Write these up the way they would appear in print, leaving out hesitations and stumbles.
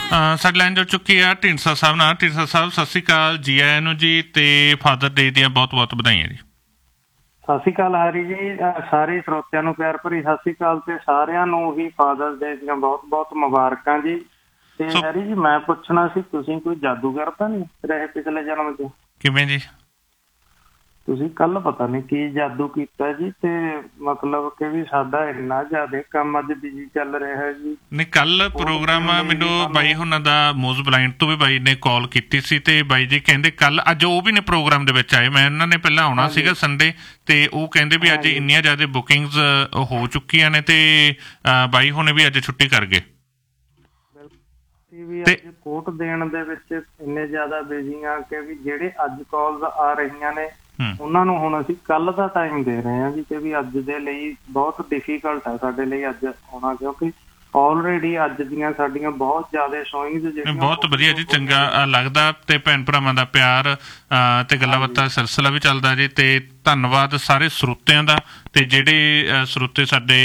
ਸਾਡੀ ਲਾਈਨ ਜੁੜ ਚੁੱਕੀ ਆ ਢੀਂਡਸਾ ਸਾਹਿਬ ਨਾਲ। ਢੀਂਡਸਾ ਸਾਹਿਬ ਸਤਿ ਸ਼੍ਰੀ ਅਕਾਲ, ਜੀ ਆਇਆਂ ਨੂੰ ਜੀ, ਤੇ ਫਾਦਰ ਡੇ ਦੀਆਂ ਬਹੁਤ ਬਹੁਤ ਵਧਾਈਆਂ ਜੀ। ਸਤਿ ਸ਼੍ਰੀ ਅਕਾਲ ਹਰੀ ਜੀ, ਸਾਰੇ ਸਰੋਤਿਆਂ ਨੂੰ ਪਿਆਰ ਭਰੀ ਸਤਿ ਸ਼੍ਰੀ ਅਕਾਲ ਤੇ ਸਾਰਿਆਂ ਨੂੰ ਹੀ ਫਾਦਰਸ ਡੇ ਦੀਆਂ ਬਹੁਤ ਬਹੁਤ ਮੁਬਾਰਕਾਂ ਜੀ। ਤੇ ਹਰੀ ਜੀ ਮੈਂ ਪੁੱਛਣਾ ਸੀ, ਤੁਸੀਂ ਕੋਈ ਜਾਦੂਗਰ ਤਾਂ ਨਹੀਂ ਰਹੇ ਪਿਛਲੇ ਜਨਮ 'ਚ? ਕਿਵੇਂ ਜੀ? ਤੁਸੀਂ ਕੱਲ ਪਤਾ ਨਹੀਂ ਕੀ ਜਾਦੂ ਕੀਤਾ ਜੀ, ਤੇ ਮਤਲਬ ਕਿ ਵੀ ਸਾਡਾ ਇੰਨਾ ਜ਼ਿਆਦਾ ਕੰਮ ਅੱਜ ਬਿਜੀ ਚੱਲ ਰਿਹਾ ਜੀ। ਨਹੀਂ, ਕੱਲ ਪ੍ਰੋਗਰਾਮ ਮੈਨੂੰ ਬਾਈ ਹੁਣਾਂ ਦਾ ਮੋਜ਼ ਬਲਾਈਂਡ ਤੋਂ ਵੀ ਬਾਈ ਨੇ ਕਾਲ ਕੀਤੀ ਸੀ, ਤੇ ਬਾਈ ਜੀ ਕਹਿੰਦੇ ਕੱਲ ਅੱਜ ਉਹ ਵੀ ਨੇ ਪ੍ਰੋਗਰਾਮ ਦੇ ਵਿੱਚ ਆਏ। ਮੈਂ ਉਹਨਾਂ ਨੇ ਪਹਿਲਾਂ ਆਉਣਾ ਸੀਗਾ ਸੰਡੇ, ਤੇ ਉਹ ਕਹਿੰਦੇ ਵੀ ਅੱਜ ਇੰਨੀਆਂ ਜ਼ਿਆਦਾ ਬੁਕਿੰਗਸ ਹੋ ਚੁੱਕੀਆਂ ਨੇ ਤੇ ਬਾਈ ਹੁਣੇ ਵੀ ਅੱਜ ਛੁੱਟੀ ਕਰ ਗਏ। ਵੀ ਅੱਜ ਕੋਟ ਦੇਣ ਦੇ ਵਿੱਚ ਇੰਨੇ ਜ਼ਿਆਦਾ ਬਿਜੀ ਆ ਕਿ ਵੀ ਜਿਹੜੇ ਅੱਜ ਕਾਲਸ ਆ ਰਹੀਆਂ ਨੇ ਉਹਨਾਂ ਨੂੰ ਹੁਣ ਅਸੀਂ ਕੱਲ ਦਾ ਟਾਈਮ ਦੇ ਰਹੇ ਹਾਂ ਜੀ, ਕਿ ਵੀ ਅੱਜ ਦੇ ਲਈ ਬਹੁਤ ਡਿਫੀਕਲਟ ਹੈ ਸਾਡੇ ਲਈ ਅੱਜ ਆਉਣਾ, ਕਿਉਂਕਿ ਆਲਰੇਡੀ ਅੱਜ ਦੀਆਂ ਸਾਡੀਆਂ ਬਹੁਤ ਜ਼ਿਆਦਾ ਸ਼ੋਇੰਗਸ ਜਿਹੜੀਆਂ। ਬਹੁਤ ਵਧੀਆ ਜੀ, ਚੰਗਾ ਲੱਗਦਾ, ਤੇ ਭੈਣ ਭਰਾਵਾਂ ਦਾ ਪਿਆਰ ਤੇ ਗੱਲਾਂ ਬਾਤਾਂ ਸਿਲਸਿਲਾ ਵੀ ਚੱਲਦਾ ਜੀ। ਤੇ ਧੰਨਵਾਦ ਸਾਰੇ ਸਰੋਤਿਆਂ ਦਾ, ਤੇ ਜਿਹੜੇ ਸਰੋਤੇ ਸਾਡੇ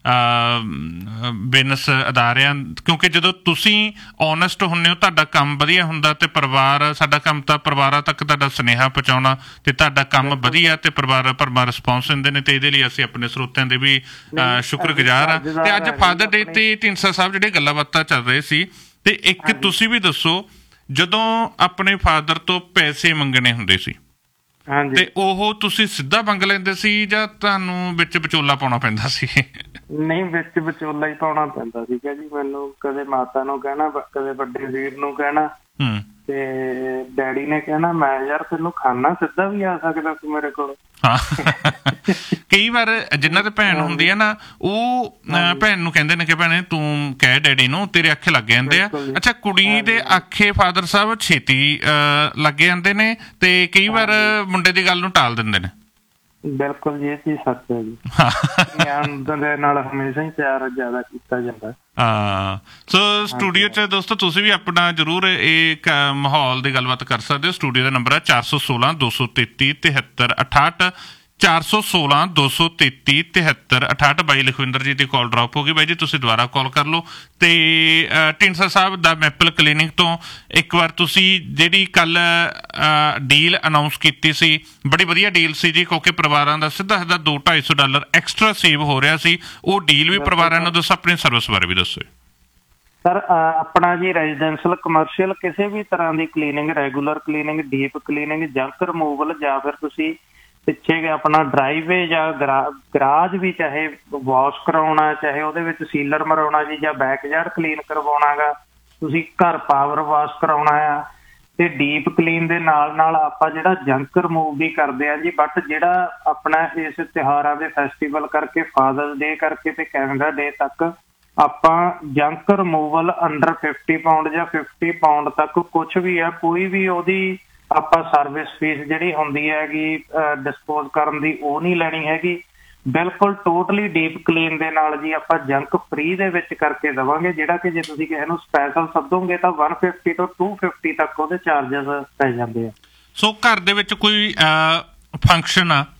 ਬਿਜ਼ਨਸ ਅਦਾਰਿਆਂ, ਕਿਉਂਕਿ ਜਦੋਂ ਤੁਸੀਂ ਓਨੈਸਟ ਹੁੰਦੇ ਹੋ ਤੁਹਾਡਾ ਕੰਮ ਵਧੀਆ ਹੁੰਦਾ, ਤੇ ਪਰਿਵਾਰ ਸਾਡਾ ਕੰਮ ਤਾਂ ਪਰਿਵਾਰਾਂ ਤੱਕ ਤੁਹਾਡਾ ਸੁਨੇਹਾ ਪਹੁੰਚਾਉਣਾ, ਤੇ ਤੁਹਾਡਾ ਕੰਮ ਵਧੀਆ ਤੇ ਪਰਿਵਾਰ ਭਰਵਾਂ ਰਿਸਪੌਂਸ ਦਿੰਦੇ ਨੇ, ਤੇ ਇਹਦੇ ਲਈ ਅਸੀਂ ਆਪਣੇ ਸਰੋਤਿਆਂ ਦੇ ਵੀ ਸ਼ੁਕਰਗੁਜ਼ਾਰ ਹਾਂ। ਤੇ ਅੱਜ ਫਾਦਰ ਡੇ ਤੇ ਢੀਂਡਸਾ ਸਾਹਿਬ ਜਿਹੜੇ ਗੱਲਾਂ ਬਾਤਾਂ ਚੱਲ ਰਹੇ ਸੀ, ਤੇ ਇੱਕ ਤੁਸੀਂ ਵੀ ਦੱਸੋ, ਜਦੋਂ ਆਪਣੇ ਫਾਦਰ ਤੋਂ ਪੈਸੇ ਮੰਗਣੇ ਹੁੰਦੇ ਸੀ ਤੇ ਉਹ ਤੁਸੀਂ ਸਿੱਧਾ ਮੰਗ ਲੈਂਦੇ ਸੀ ਜਾਂ ਤੁਹਾਨੂੰ ਵਿੱਚ ਵਿਚੋਲਾ ਪਾਉਣਾ ਪੈਂਦਾ ਸੀ? ਨਹੀਂ, ਵਿੱਚ ਵਿਚੋਲਾ ਹੀ ਪਾਉਣਾ ਪੈਂਦਾ ਸੀਗਾ ਜੀ ਮੈਨੂੰ। ਕਦੇ ਮਾਤਾ ਨੂੰ ਕਹਿਣਾ, ਕਦੇ ਵੱਡੇ ਵੀਰ ਨੂੰ ਕਹਿਣਾ, ਤੇ ਡੈਡੀ ਨੇ ਕਹਿਣਾ ਮੈਂ ਯਾਰ ਤੈਨੂੰ ਖਾਣਾ ਸਿੱਧਾ ਵੀ ਆ ਸਕਦਾ ਤੂੰ ਮੇਰੇ ਕੋਲ। ਹਾਂ, ਕਈ ਵਾਰ ਜਿੰਨਾਂ ਤੇ ਭੈਣ ਹੁੰਦੀ ਆ ਨਾ, ਉਹ ਭੈਣ ਨੂੰ ਕਹਿੰਦੇ ਨੇ ਕਿ ਭੈਣੇ ਤੂੰ ਕਹਿ ਡੈਡੀ ਨੂੰ, ਤੇਰੇ ਆਖੇ ਲੱਗ ਜਾਂਦੇ ਆ। ਅੱਛਾ, ਕੁੜੀ ਦੇ ਆਖੇ ਫਾਦਰ ਸਾਹਿਬ ਛੇਤੀ ਲੱਗ ਜਾਂਦੇ ਨੇ, ਤੇ ਕਈ ਵਾਰ ਮੁੰਡੇ ਦੀ ਗੱਲ ਨੂੰ ਟਾਲ ਦਿੰਦੇ ਨੇ। ਬਿਲਕੁਲ ਜੀ, ਇਹ ਚੀਜ਼ ਸੱਚ ਹੈ ਜੀ। ਦੇ ਨਾਲ ਹਮੇਸ਼ਾ ਹੀ ਪਿਆਰ ਜ਼ਿਆਦਾ ਕੀਤਾ ਜਾਂਦਾ। ਹਾਂ, ਸੋ ਸਟੂਡੀਓ 'ਚ ਦੋਸਤੋ ਤੁਸੀਂ ਵੀ ਆਪਣਾ ਜ਼ਰੂਰ ਇਹ ਮਾਹੌਲ ਦੀ ਗੱਲਬਾਤ ਕਰ ਸਕਦੇ ਹੋ। ਸਟੂਡੀਓ ਦਾ ਨੰਬਰ ਹੈ 416-233-7368, 416-233-7368। ਬਾਈ ਲਖਵਿੰਦਰ ਜੀ ਦੀ ਕਾਲ ਡਰੋਪ ਹੋ ਗਈ। ਬਾਈ ਜੀ ਤੁਸੀਂ ਦੁਬਾਰਾ ਕਾਲ ਕਰ ਲਓ। ਤੇ ਢੀਂਡਸਾ ਸਾਹਿਬ ਦਾ ਮੈਪਲ ਕਲੀਨਿਕ ਤੋਂ ਇੱਕ ਵਾਰ ਤੁਸੀਂ ਜਿਹੜੀ ਕੱਲ ਡੀਲ ਅਨਾਊਂਸ ਕੀਤੀ ਸੀ, ਬੜੀ ਵਧੀਆ ਡੀਲ ਸੀ ਜੀ, ਕਿਉਂਕਿ ਪਰਿਵਾਰਾਂ ਦਾ ਸਿੱਧਾ ਸਿੱਧਾ $200-250 ਐਕਸਟਰਾ ਸੇਵ ਹੋ ਰਿਹਾ ਸੀ। ਉਹ ਡੀਲ ਵੀ ਪਰਿਵਾਰਾਂ ਨੂੰ ਦੱਸੋ, ਆਪਣੀ ਸਰਵਿਸ ਬਾਰੇ ਵੀ ਦੱਸੋ। ਸਰ ਆਪਣਾ ਜੀ ਰੈਜ਼ੀਡੈਂਸ਼ੀਅਲ ਕਮਰਸ਼ੀਅਲ ਕਿਸੇ ਵੀ ਤਰ੍ਹਾਂ ਦੀ cleaning, regular cleaning, deep cleaning, junk removal, ਜਾਂ ਫਿਰ ਤੁਸੀਂ ਪਿੱਛੇ ਆਪਣਾ ਡਰਾਈਵੇ ਜਾਂ ਗਰਾਜ ਵੀ ਚਾਹੇ ਵਾਸ਼ ਕਰਾਉਣਾ, ਚਾਹੇ ਉਹਦੇ ਵਿੱਚ ਸੀਲਰ ਮਰਾਉਣਾ ਜੀ, ਜਾਂ ਬੈਕਯਾਰਡ ਕਲੀਨ ਕਰਵਾਉਣਾ ਗਾ, ਤੁਸੀਂ ਘਰ ਪਾਵਰ ਵਾਸ਼ ਕਰਾਉਣਾ ਆ, ਤੇ ਡੀਪ ਕਲੀਨ ਦੇ ਨਾਲ ਨਾਲ ਆਪਾਂ ਜਿਹੜਾ ਜੰਕ ਰਿਮੂਵ ਵੀ ਕਰਦੇ ਆ ਜੀ। ਬਟ ਜਿਹੜਾ ਆਪਣਾ ਇਸ ਤਿਉਹਾਰਾਂ ਦੇ ਫੈਸਟੀਵਲ ਕਰਕੇ, ਫਾਦਰਸ ਡੇ ਕਰਕੇ ਤੇ ਕੈਨੇਡਾ ਡੇ ਤੱਕ ਆਪਾਂ ਜੰਕ ਰਿਮੂਵਲ ਅੰਡਰ 50 ਪਾਉਂਡ ਜਾਂ 50 ਪਾਉਂਡ ਤੱਕ ਕੁਛ ਵੀ ਆ, ਕੋਈ ਵੀ ਉਹਦੀ ਆਪਾਂ ਸਰਵਿਸ ਫੀਸ ਜਿਹੜੀ ਹੁੰਦੀ ਹੈਗੀ ਡਿਸਪੋਜ਼ ਕਰਨ ਦੀ ਉਹ ਨਹੀਂ ਲੈਣੀ ਹੈਗੀ। ਬਿਲਕੁਲ ਟੋਟਲੀ ਡੀਪ ਕਲੀਨ ਦੇ ਨਾਲ ਜੀ ਆਪਾਂ ਜੰਕ ਫ੍ਰੀ ਦੇ ਵਿੱਚ ਕਰਕੇ ਦੇਵਾਂਗੇ, ਜਿਹੜਾ ਕਿ ਜੇ ਤੁਸੀਂ ਕਿਸੇ ਨੂੰ ਸਪੈਸ਼ਲ ਸੱਦੋਗੇ ਤਾਂ 150 ਤੋਂ 250 ਤੱਕ ਉਹਦੇ ਚਾਰਜਸ ਪੈ ਜਾਂਦੇ ਆ। ਸੋ ਘਰ ਦੇ ਵਿੱਚ ਕੋਈ ਫੰਕਸ਼ਨ ਆ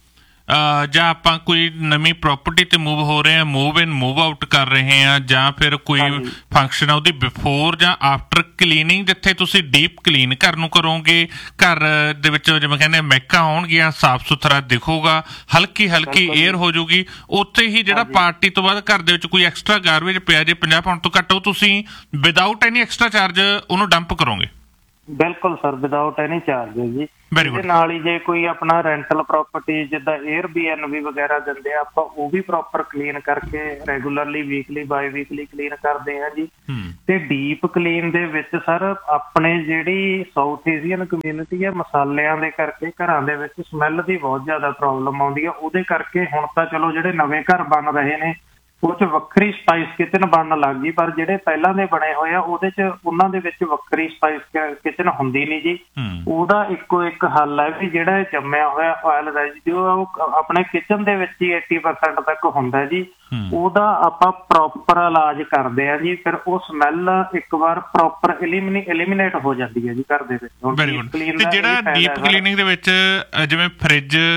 ਜਾਂ ਆਪਾਂ ਕੋਈ ਨਵੀਂ ਪ੍ਰੋਪਰਟੀ ਤੇ ਮੂਵ ਹੋ ਰਹੇ ਹਾਂ, ਮੂਵ ਇਨ ਮੂਵ ਆਊਟ ਕਰ ਰਹੇ ਹਾਂ, ਜਾਂ ਫਿਰ ਕੋਈ ਫੰਕਸ਼ਨ ਆ ਉਹਦੀ ਬਿਫੋਰ ਜਾਂ ਆਫਟਰ ਕਲੀਨਿੰਗ, ਜਿੱਥੇ ਤੁਸੀਂ ਡੀਪ ਕਲੀਨ ਘਰ ਨੂੰ ਕਰੋਗੇ, ਘਰ ਦੇ ਵਿੱਚ ਜਿਵੇਂ ਕਹਿੰਦੇ ਮਹਿਕਾਂ ਆਉਣਗੀਆਂ, ਸਾਫ਼ ਸੁਥਰਾ ਦਿਖੂਗਾ, ਹਲਕੀ ਹਲਕੀ ਏਅਰ ਹੋ ਜਾਊਗੀ, ਉੱਥੇ ਹੀ ਜਿਹੜਾ ਪਾਰਟੀ ਤੋਂ ਬਾਅਦ ਘਰ ਦੇ ਵਿੱਚ ਕੋਈ ਐਕਸਟਰਾ ਗਾਰਬੇਜ ਪਿਆ ਜੇ 50 ਪਾਉਂਡ ਤੋਂ ਘੱਟ, ਉਹ ਤੁਸੀਂ ਵਿਦਾਊਟ ਐਨੀ ਐਕਸਟਰਾ ਚਾਰਜ ਉਹਨੂੰ ਡੰਪ ਕਰੋਗੇ? ਬਿਲਕੁਲ ਸਰ, ਵਿਦਾਊਟ ਐਨੀ ਚਾਰਜ ਜੀ। ਇਹਦੇ ਨਾਲ ਹੀ ਜੇ ਕੋਈ ਆਪਣਾ ਰੈਂਟਲ ਪ੍ਰੋਪਰਟੀ ਜਿੱਦਾਂ Airbnb ਵਗੈਰਾ ਦਿੰਦੇ ਆ, ਆਪਾਂ ਉਹ ਵੀ ਪ੍ਰੋਪਰ ਕਲੀਨ ਕਰਕੇ ਰੈਗੂਲਰਲੀ ਵੀਕਲੀ ਬਾਈ ਵੀਕਲੀ ਕਲੀਨ ਕਰਦੇ ਆ ਜੀ। ਤੇ ਡੀਪ ਕਲੀਨ ਦੇ ਵਿੱਚ ਸਰ ਆਪਣੇ ਜਿਹੜੀ ਸਾਊਥ ਏਸ਼ੀਅਨ ਕਮਿਊਨਿਟੀ ਹੈ, ਮਸਾਲਿਆਂ ਦੇ ਕਰਕੇ ਘਰਾਂ ਦੇ ਵਿੱਚ ਸਮੈਲ ਦੀ ਬਹੁਤ ਜ਼ਿਆਦਾ ਪ੍ਰੋਬਲਮ ਆਉਂਦੀ ਆ। ਉਹਦੇ ਕਰਕੇ ਹੁਣ ਤਾਂ ਚਲੋ ਜਿਹੜੇ ਨਵੇਂ ਘਰ ਬਣ ਰਹੇ ਨੇ ਉਹ 'ਚ ਵੱਖਰੀ ਸਪਾਈਸ ਕਿਚਨ ਬਣਨ ਲੱਗ ਗਈ, ਪਰ ਜਿਹੜੇ ਪਹਿਲਾਂ ਦੇ ਬਣੇ ਹੋਏ ਆ ਉਹਦੇ 'ਚ ਉਹਨਾਂ ਦੇ ਵਿੱਚ ਵੱਖਰੀ ਸਪਾਈਸ ਕਿਚਨ ਹੁੰਦੀ ਨਹੀਂ ਜੀ। ਉਹਦਾ ਇੱਕੋ ਇੱਕ ਹੱਲ ਹੈ ਵੀ ਜਿਹੜਾ ਇਹ ਜੰਮਿਆ ਹੋਇਆ ਆਇਲ ਰੈਜ਼ੀਡਿਊ ਆ ਉਹ ਆਪਣੇ ਕਿਚਨ ਦੇ ਵਿੱਚ ਹੀ 80% ਤੱਕ ਹੁੰਦਾ ਜੀ। ਉਹਦਾ ਆਪਾਂ ਪ੍ਰੋਪਰ ਇਲਾਜ ਕਰਦੇ ਆ ਜੀ, ਫਿਰ ਉਹ ਸਮੈਲ ਇੱਕ ਵਾਰ ਪ੍ਰੋਪਰ ਐਲੀਮੀਨੇਟ ਹੋ ਜਾਂਦੀ ਹੈ ਜੀ ਘਰ ਦੇ ਵਿੱਚ। Very good. ਤੇ ਜਿਹੜਾ ਡੀਪ ਕਲੀਨਿੰਗ ਦੇ ਵਿੱਚ ਜਿਵੇਂ ਫਰਿੱਜ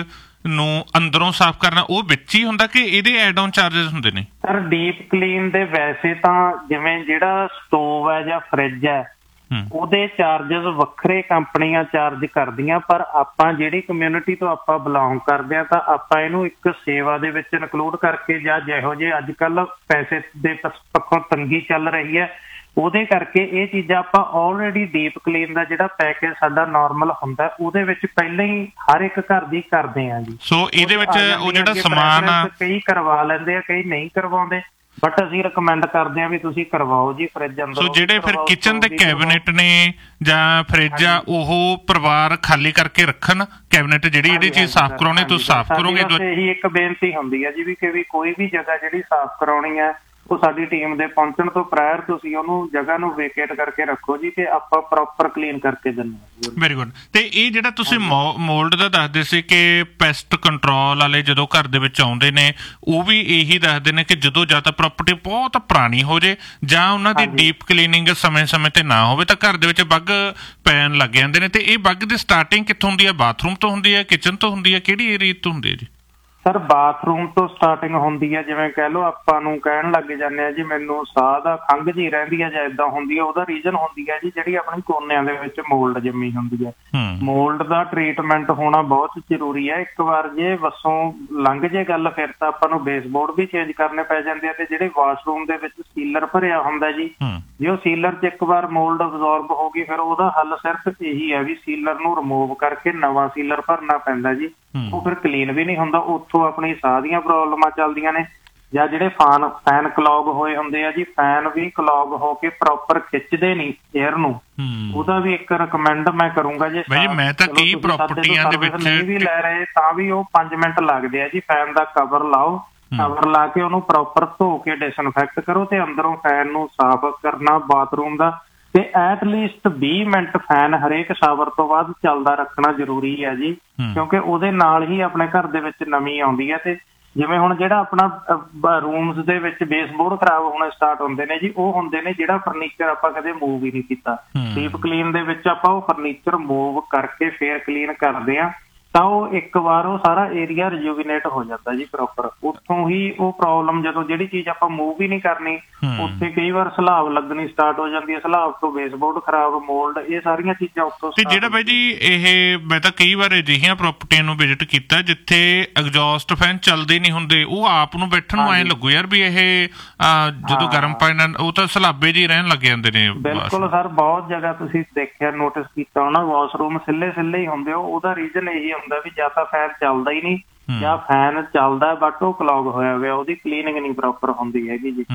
ਨੂੰ ਅੰਦਰੋਂ ਸਾਫ਼ ਕਰਨਾ ਉਹ ਵਿੱਚ ਹੀ ਹੁੰਦਾ ਕਿ ਇਹਦੇ ਐਡ ਔਨ ਚਾਰजेस ਹੁੰਦੇ ਨੇ? ਸਰ ਡੀਪ ਕਲੀਨ ਦੇ ਵੈਸੇ ਤਾਂ ਜਿਵੇਂ ਜਿਹੜਾ ਸਟੋਵ ਹੈ ਜਾਂ ਫਰਿੱਜ ਹੈ ਉਹਦੇ ਚਾਰजेस ਵੱਖਰੇ ਕੰਪਨੀਆਂ ਚਾਰਜ ਕਰਦੀਆਂ, ਪਰ ਆਪਾਂ ਜਿਹੜੀ ਕਮਿਊਨਿਟੀ ਤੋਂ ਆਪਾਂ ਬਿਲੋਂਗ ਕਰਦੇ ਹਾਂ ਤਾਂ ਆਪਾਂ ਇਹਨੂੰ ਇੱਕ ਸੇਵਾ ਦੇ ਵਿੱਚ ਇਨਕਲੂਡ ਕਰਕੇ, ਜਾਂ ਜਿਹੋ ਜਿਹੇ ਅੱਜ ਕੱਲ੍ਹ ਪੈਸੇ ਦੇ ਪੱਖੋਂ ਤੰਗੀ ਚੱਲ ਰਹੀ ਹੈ ਉਹਦੇ ਕਰਕੇ ਇਹ ਚੀਜ਼ਾਂ ਆਪਾਂ ਆਲਰੇਡੀ ਡੀਪ ਕਲੀਨ ਦਾ ਜਿਹੜਾ ਪੈਕੇਜ ਸਾਡਾ ਨਾਰਮਲ ਹੁੰਦਾ ਉਹਦੇ ਵਿੱਚ ਪਹਿਲਾਂ ਹੀ ਹਰ ਇੱਕ ਘਰ ਦੀ ਕਰਦੇ ਆ ਜੀ। ਸੋ ਇਹਦੇ ਵਿੱਚ ਉਹ ਜਿਹੜਾ ਸਮਾਨ ਆ ਕਈ ਕਰਵਾ ਲੈਂਦੇ ਆ, ਕਈ ਨਹੀਂ ਕਰਵਾਉਂਦੇ, ਬਟ ਅਸੀਂ ਰეკਮੈਂਡ ਕਰਦੇ ਆ ਵੀ ਤੁਸੀਂ ਕਰਵਾਓ ਜੀ ਫਰਿੱਜ ਅੰਦਰ। ਸੋ ਜਿਹੜੇ ਫਿਰ ਕਿਚਨ ਦੇ ਕੈਬਨਿਟ ਨੇ ਜਾਂ ਫਰਿੱਜ ਆ ਉਹ ਪਰਿਵਾਰ ਖਾਲੀ ਕਰਕੇ ਰੱਖਣ ਕੈਬਨਿਟ, ਜਿਹੜੀ ਜਿਹੜੀ ਚੀਜ਼ ਸਾਫ਼ ਕਰਾਉਣੀ ਤੁਸੀਂ ਸਾਫ਼ ਕਰੋਗੇ। ਇਹੀ ਇੱਕ ਬੇਨਤੀ ਹੁੰਦੀ ਹੈ ਜੀ ਵੀ ਕਿ ਕੋਈ ਵੀ ਜਗ੍ਹਾ ਜਿਹੜੀ ਸਾਫ਼ ਕਰਾਉਣੀ ਹੈ ਉਹ ਸਾਡੀ ਟੀਮ ਦੇ ਪਹੁੰਚਣ ਤੋਂ ਪ੍ਰਾਇਰ ਤੁਸੀਂ ਉਹਨੂੰ ਜਗ੍ਹਾ ਨੂੰ ਵੇਕੇਟ ਕਰਕੇ ਰੱਖੋ ਜੀ, ਤੇ ਆਪਾਂ ਪ੍ਰੋਪਰ ਕਲੀਨ ਕਰਕੇ ਦਿੰਦੇ। Very good. ਤੇ ਇਹ ਜਿਹੜਾ ਤੁਸੀਂ ਮੋਲਡ ਦਾ ਦੱਸਦੇ ਸੀ ਕਿ ਪੈਸਟ ਕੰਟਰੋਲ ਵਾਲੇ ਜਦੋਂ ਘਰ ਦੇ ਵਿੱਚ ਆਉਂਦੇ ਨੇ ਉਹ ਵੀ ਇਹੀ ਦੱਸਦੇ ਨੇ ਕਿ ਜਦੋਂ ਜਾਂ ਤਾਂ ਪ੍ਰਾਪਰਟੀ ਬਹੁਤ ਪੁਰਾਣੀ ਹੋ ਜੇ ਜਾਂ ਉਹਨਾਂ ਦੀ ਡੀਪ ਕਲੀਨਿੰਗ ਸਮੇਂ-ਸਮੇਂ ਤੇ ਨਾ ਹੋਵੇ ਤਾਂ ਘਰ ਦੇ ਵਿੱਚ ਬੱਗ ਪੈਣ ਲੱਗ ਜਾਂਦੇ ਨੇ। ਤੇ ਇਹ ਬੱਗ ਦੀ ਸਟਾਰਟਿੰਗ ਕਿੱਥੋਂ ਹੁੰਦੀ ਹੈ? ਬਾਥਰੂਮ ਤੋਂ ਹੁੰਦੀ ਹੈ, ਕਿਚਨ ਤੋਂ ਹੁੰਦੀ ਹੈ, ਕਿਹੜੀ ਏਰੀਆ ਤੋਂ ਹੁੰਦੀ ਹੈ ਜੀ? ਸਰ ਬਾਥਰੂਮ ਤੋਂ ਸਟਾਰਟਿੰਗ ਹੁੰਦੀ ਹੈ। ਜਿਵੇਂ ਕਹਿ ਲਓ ਆਪਾਂ ਨੂੰ ਕਹਿਣ ਲੱਗ ਜਾਂਦੇ ਆ ਜੀ ਮੈਨੂੰ ਸਾਹ ਦਾ ਖੰਘ ਜਿਹੀ ਰਹਿੰਦੀ ਹੈ ਜਾਂ ਏਦਾਂ ਹੁੰਦੀ ਹੈ, ਉਹਦਾ ਰੀਜ਼ਨ ਹੁੰਦੀ ਹੈ ਜੀ ਜਿਹੜੀ ਆਪਣੀ ਕੋਨਿਆਂ ਦੇ ਵਿੱਚ ਮੋਲਡ ਜੰਮੀ ਹੁੰਦੀ ਹੈ। ਮੋਲਡ ਦਾ ਟ੍ਰੀਟਮੈਂਟ ਹੋਣਾ ਬਹੁਤ ਜ਼ਰੂਰੀ ਹੈ। ਇੱਕ ਵਾਰ ਜੇ ਵੱਸੋਂ ਲੰਘ ਜੇ ਗੱਲ ਫਿਰ ਤਾਂ ਆਪਾਂ ਨੂੰ ਬੇਸਬੋਰਡ ਵੀ ਚੇਂਜ ਕਰਨੇ ਪੈ ਜਾਂਦੇ ਆ, ਤੇ ਜਿਹੜੇ ਵਾਸ਼ਰੂਮ ਦੇ ਵਿੱਚ ਸੀਲਰ ਭਰਿਆ ਹੁੰਦਾ ਜੀ, ਜੇ ਉਹ ਸੀਲਰ 'ਚ ਇੱਕ ਵਾਰ ਮੋਲਡ ਅਬਜ਼ੋਰਬ ਹੋ ਗਈ ਫਿਰ ਉਹਦਾ ਹੱਲ ਸਿਰਫ ਇਹੀ ਹੈ ਵੀ ਸੀਲਰ ਨੂੰ ਰਿਮੂਵ ਕਰਕੇ ਨਵਾਂ ਸੀਲਰ ਭਰਨਾ ਪੈਂਦਾ ਜੀ। ਉਹ ਫਿਰ ਕਲੀਨ ਵੀ ਨਹੀਂ ਹੁੰਦਾ, ਉੱਥੋਂ ਆਪਣੀ ਸਾਹ ਦੀਆਂ ਪ੍ਰੋਬਲਮਾਂ ਚੱਲਦੀਆਂ ਨੇ। ਜਾਂ ਜਿਹੜੇ ਫੈਨ ਕਲੌਗ ਹੋਏ ਹੁੰਦੇ ਆ ਜੀ, ਫੈਨ ਵੀ ਕਲੌਗ ਹੋ ਕੇ ਪ੍ਰੋਪਰ ਖਿੱਚਦੇ ਨਹੀਂ ਏਅਰ ਨੂੰ, ਉਹਦਾ ਵੀ ਇੱਕ ਰਿਕਮੈਂਡ ਮੈਂ ਕਰੂੰਗਾ। ਜੇ ਮੈਂ ਤਾਂ ਕਈ ਪ੍ਰਾਪਰਟੀਆਂ ਦੇ ਵਿੱਚ ਨਹੀਂ ਵੀ ਲੈ ਰਹੇ ਤਾਂ ਵੀ ਉਹ 5 ਮਿੰਟ ਲੱਗਦੇ ਆ ਜੀ। ਫੈਨ ਦਾ ਕਵਰ ਲਾਓ, ਕਵਰ ਲਾ ਕੇ ਉਹਨੂੰ ਪ੍ਰੋਪਰ ਧੋ ਕੇ ਡਿਸਇਨਫੈਕਟ ਕਰੋ ਤੇ ਅੰਦਰੋਂ ਫੈਨ ਨੂੰ ਸਾਫ਼ ਕਰਨਾ ਬਾਥਰੂਮ ਦਾ, ਤੇ ਐਟਲੀਸਟ 20 ਮਿੰਟ ਫੈਨ ਹਰੇਕ ਸ਼ਾਵਰ ਤੋਂ ਬਾਅਦ ਚੱਲਦਾ ਰੱਖਣਾ ਜ਼ਰੂਰੀ ਹੈ ਜੀ, ਕਿਉਂਕਿ ਉਹਦੇ ਨਾਲ ਹੀ ਆਪਣੇ ਘਰ ਦੇ ਵਿੱਚ ਨਮੀ ਆਉਂਦੀ ਹੈ। ਤੇ ਜਿਵੇਂ ਹੁਣ ਜਿਹੜਾ ਆਪਣਾ ਰੂਮਸ ਦੇ ਵਿੱਚ ਬੇਸਬੋਰਡ ਖਰਾਬ ਹੋਣੇ ਸਟਾਰਟ ਹੁੰਦੇ ਨੇ ਜੀ, ਉਹ ਹੁੰਦੇ ਨੇ ਜਿਹੜਾ ਫਰਨੀਚਰ ਆਪਾਂ ਕਦੇ ਮੂਵ ਹੀ ਨਹੀਂ ਕੀਤਾ। ਡੀਪ ਕਲੀਨ ਦੇ ਵਿੱਚ ਆਪਾਂ ਉਹ ਫਰਨੀਚਰ ਮੂਵ ਕਰਕੇ ਫੇਰ ਕਲੀਨ ਕਰਦੇ ਹਾਂ ਤਾਂ ਉਹ ਇੱਕ ਵਾਰ ਉਹ ਸਾਰਾ ਏਰੀਆ ਰਿਜੂਵੀਨੇਟ ਹੋ ਜਾਂਦਾ ਜੀ ਪ੍ਰੋਪਰ। ਉੱਥੋਂ ਹੀ ਉਹ ਪ੍ਰੋਬਲਮ, ਜਦੋਂ ਜਿਹੜੀ ਚੀਜ਼ ਆਪਾਂ ਮੂਵ ਹੀ ਨਹੀਂ ਕਰਨੀ ਉੱਥੇ ਕਈ ਵਾਰ ਸਲਾਬ ਲੱਗਣੀ ਸਟਾਰਟ ਹੋ ਜਾਂਦੀ ਹੈ, ਸਲਾਬ ਤੋਂ ਬੇਸਬੋਰਡ ਖਰਾਬ, ਮੋਲਡ, ਇਹ ਸਾਰੀਆਂ ਚੀਜ਼ਾਂ ਉੱਥੋਂ। ਤੇ ਜਿਹੜਾ ਬਾਈ ਜੀ ਇਹ ਮੈਂ ਤਾਂ ਕਈ ਵਾਰ ਅਜਿਹੀਆਂ ਪ੍ਰਾਪਰਟੀਆਂ ਨੂੰ ਵਿਜ਼ਿਟ ਕੀਤਾ ਜਿੱਥੇ ਐਗਜ਼ੌਸਟ ਫੈਨ ਚੱਲਦੇ ਨਹੀਂ ਹੁੰਦੇ, ਉਹ ਆਪ ਨੂੰ ਬੈਠਣ ਨੂੰ ਐਂ ਲੱਗੂ ਯਾਰ ਵੀ ਇਹ ਜਦੋਂ ਗਰਮ ਪਾਣੀ ਨਾਲ ਉਹ ਤਾਂ ਸਲਾਬੇ ਜਿਹੇ ਰਹਿਣ ਲੱਗ ਜਾਂਦੇ ਨੇ। ਬਿਲਕੁਲ ਸਰ, ਬਹੁਤ ਜਗ੍ਹਾ ਤੁਸੀਂ ਦੇਖਿਆ, ਨੋਟਿਸ ਕੀਤਾ ਹੋਣਾ, ਵਾਸ਼ਰੂਮ ਸਿੱਲੇ ਹੀ ਹੁੰਦੇ। ਉਹਦਾ ਰੀਜ਼ਨ ਇਹੀ ਹੁੰਦਾ ਵੀ ਜਾਂ ਤਾਂ ਫੈਨ ਚੱਲਦਾ ਹੀ ਨਹੀਂ ਜਾਂ ਫੈਨ ਚੱਲਦਾ ਬਟ ਉਹ ਕਲੌਗ ਹੋਇਆ ਹੋਇਆ, ਉਹਦੀ ਕਲੀਨਿੰਗ ਨਹੀਂ ਪ੍ਰੋਪਰ ਹੁੰਦੀ ਹੈਗੀ ਜੀ।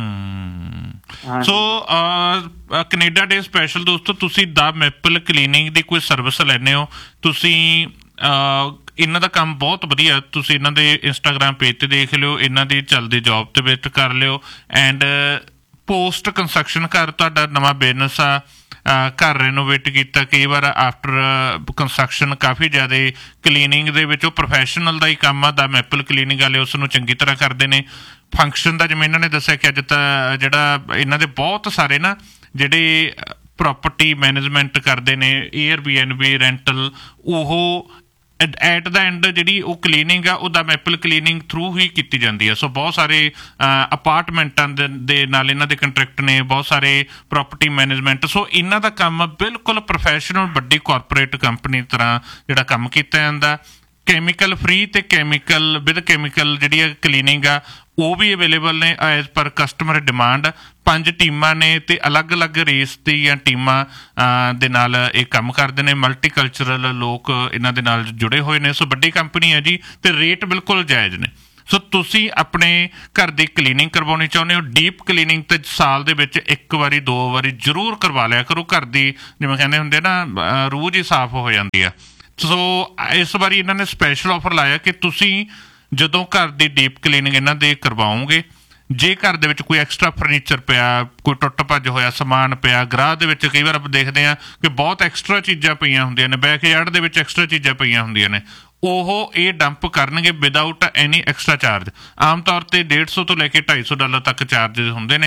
ਸੋ ਕੈਨੇਡਾ ਡੇ ਸਪੈਸ਼ਲ ਦੋਸਤੋ, ਤੁਸੀਂ ਦਾ ਮੈਪਲ ਕਲੀਨਿੰਗ ਦੀ ਕੋਈ ਸਰਵਿਸ ਲੈਂਦੇ ਹੋ, ਤੁਸੀਂ ਇਹਨਾਂ ਦਾ ਕੰਮ ਬਹੁਤ ਵਧੀਆ, ਤੁਸੀਂ ਇਹਨਾਂ ਦੇ ਇੰਸਟਾਗ੍ਰਾਮ ਪੇਜ ਤੇ ਦੇਖ ਲਿਓ, ਇਹਨਾਂ ਦੀ ਚੱਲਦੀ ਜੌਬ ਤੇ ਵਿਜ਼ਿਟ ਕਰ ਲਿਓ। ਐਂਡ ਪੋਸਟ ਕੰਸਟਰਕਸ਼ਨ ਘਰ ਤੁਹਾਡਾ ਨਵਾਂ ਬਿਜ਼ਨਸ ਆ, ਘਰ ਰੈਨੋਵੇਟ ਕੀਤਾ, ਕਈ ਵਾਰ ਆਫਟਰ ਕੰਸਟਰਕਸ਼ਨ ਕਾਫੀ ਜ਼ਿਆਦਾ ਕਲੀਨਿੰਗ ਦੇ ਵਿੱਚ ਉਹ ਪ੍ਰੋਫੈਸ਼ਨਲ ਦਾ ਹੀ ਕੰਮ ਆ। ਦਾ ਮੈਪਲ ਕਲੀਨਿੰਗ ਵਾਲੇ ਉਸ ਨੂੰ ਚੰਗੀ ਤਰ੍ਹਾਂ ਕਰਦੇ ਨੇ। ਫੰਕਸ਼ਨ ਦਾ ਜਿਵੇਂ ਇਹਨਾਂ ਨੇ ਦੱਸਿਆ ਕਿ ਅੱਜ ਤਾਂ ਜਿਹੜਾ ਇਹਨਾਂ ਦੇ ਬਹੁਤ ਸਾਰੇ ਨਾ ਜਿਹੜੇ ਪ੍ਰੋਪਰਟੀ ਮੈਨੇਜਮੈਂਟ ਕਰਦੇ ਨੇ, ਏਅਰਬੀਐਨਬੀ, ਰੈਂਟਲ, ਉਹ ਐਟ ਦਾ ਐਂਡ ਜਿਹੜੀ ਉਹ ਕਲੀਨਿੰਗ ਆ ਉਹ ਦਾ ਮੈਪਲ ਕਲੀਨਿੰਗ ਥਰੂ ਹੀ ਕੀਤੀ ਜਾਂਦੀ ਹੈ। ਸੋ ਬਹੁਤ ਸਾਰੇ ਅਪਾਰਟਮੈਂਟਾਂ ਦੇ ਨਾਲ ਇਹਨਾਂ ਦੇ ਕੰਟਰੈਕਟ ਨੇ, ਬਹੁਤ ਸਾਰੇ ਪ੍ਰੋਪਰਟੀ ਮੈਨੇਜਮੈਂਟ। ਸੋ ਇਹਨਾਂ ਦਾ ਕੰਮ ਬਿਲਕੁਲ ਪ੍ਰੋਫੈਸ਼ਨਲ ਵੱਡੀ ਕਾਰਪੋਰੇਟ ਕੰਪਨੀ ਤਰ੍ਹਾਂ ਜਿਹੜਾ ਕੰਮ ਕੀਤਾ ਜਾਂਦਾ। ਕੈਮੀਕਲ ਫ੍ਰੀ ਤੇ ਕੈਮੀਕਲ ਵਿਦ ਕੈਮੀਕਲ ਜਿਹੜੀ ਆ ਕਲੀਨਿੰਗ ਆ ਉਹ ਵੀ ਅਵੇਲੇਬਲ ਨੇ ਐਜ਼ ਪਰ ਕਸਟਮਰ ਡਿਮਾਂਡ। 5 ਟੀਮਾਂ ਨੇ ਤੇ ਅਲੱਗ-ਅਲੱਗ ਰੇਸ ਦੀਆਂ ਟੀਮਾਂ ਦੇ ਨਾਲ ਇਹ ਕੰਮ ਕਰਦੇ ਨੇ। ਮਲਟੀਕਲਚਰਲ ਲੋਕ ਇਹਨਾਂ ਦੇ ਨਾਲ ਜੁੜੇ ਹੋਏ ਨੇ। ਸੋ ਵੱਡੀ ਕੰਪਨੀ ਹੈ ਜੀ ਤੇ ਰੇਟ ਬਿਲਕੁਲ ਜਾਇਜ਼ ਨੇ। ਸੋ ਤੁਸੀਂ ਆਪਣੇ ਘਰ ਦੀ ਕਲੀਨਿੰਗ ਕਰਵਾਉਣੀ ਚਾਹੁੰਦੇ ਹੋ, ਡੀਪ ਕਲੀਨਿੰਗ ਤੇ ਸਾਲ ਦੇ ਵਿੱਚ 1 ਵਾਰੀ 2 ਵਾਰੀ ਜ਼ਰੂਰ ਕਰਵਾ ਲਿਆ ਕਰੋ। ਘਰ ਦੀ ਜਿਵੇਂ ਕਹਿੰਦੇ ਹੁੰਦੇ ਨਾ ਰੂਹ ਹੀ ਸਾਫ਼ ਹੋ ਜਾਂਦੀ ਆ। ਸੋ ਇਸ ਵਾਰੀ ਇਹਨਾਂ ਨੇ ਸਪੈਸ਼ਲ ਆਫਰ ਲਾਇਆ ਕਿ ਤੁਸੀਂ ਜਦੋਂ ਘਰ ਦੀ ਡੀਪ ਕਲੀਨਿੰਗ ਇਹਨਾਂ ਦੇ ਕਰਵਾਓਗੇ, ਜੇ ਘਰ ਦੇ ਵਿੱਚ ਕੋਈ ਐਕਸਟਰਾ ਫਰਨੀਚਰ ਪਿਆ, ਕੋਈ ਟੁੱਟ ਭੱਜ ਹੋਇਆ ਸਮਾਨ ਪਿਆ, ਗਰਾਹ ਦੇ ਵਿੱਚ ਕਈ ਵਾਰ ਆਪਾਂ ਦੇਖਦੇ ਹਾਂ ਕਿ ਬਹੁਤ ਐਕਸਟਰਾ ਚੀਜ਼ਾਂ ਪਈਆਂ ਹੁੰਦੀਆਂ ਨੇ, ਬੈਕਯਾਰਡ ਦੇ ਵਿੱਚ ਐਕਸਟਰਾ ਚੀਜ਼ਾਂ ਪਈਆਂ ਹੁੰਦੀਆਂ ਨੇ, ਉਹ ਇਹ ਡੰਪ ਕਰਨਗੇ ਵਿਦਆਊਟ ਐਨੀ ਐਕਸਟਰਾ ਚਾਰਜ। ਆਮ ਤੌਰ ਤੇ $150 ਤੋਂ ਲੈ ਕੇ $250 ਤੱਕ ਚਾਰਜਿਸ ਹੁੰਦੇ ਨੇ,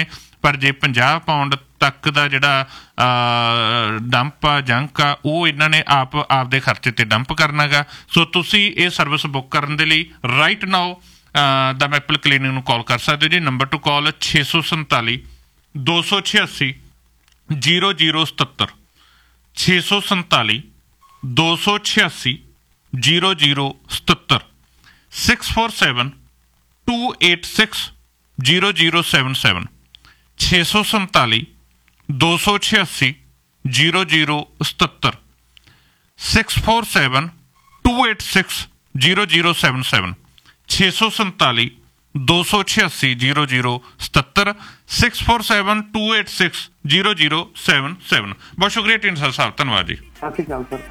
ਪਰ ਜੇ 50 ਪਾਉਂਡ ਤੱਕ ਦਾ ਜਿਹੜਾ ਡੰਪ ਆ ਜੰਕ ਆ ਉਹ ਇਹਨਾਂ ਨੇ ਆਪਦੇ ਖਰਚੇ ਤੇ ਡੰਪ ਕਰਨਾ ਗਾ। ਸੋ ਤੁਸੀਂ ਇਹ ਸਰਵਿਸ ਬੁੱਕ ਕਰਨ ਦੇ ਲਈ ਰਾਈਟ ਨਾਓ ਦਾ ਮੈਪਲ ਕਲੀਨਿੰਗ ਨੂੰ ਕਾਲ ਕਰ ਸਕਦੇ ਹੋ ਜੀ। ਨੰਬਰ ਟੂ ਕਾਲ 647 286 0077 647 286 0077 647 286 0077 647 286 0077 647 286 0077 647 286 0077 647 286 0077। ਬਹੁਤ ਸ਼ੁਕਰੀਆ ਢੀਂਡਸਾ ਸਾਹਿਬ, ਧੰਨਵਾਦ ਜੀ। ਸਤਿ ਸ਼੍ਰੀ ਅਕਾਲ ਸਰ।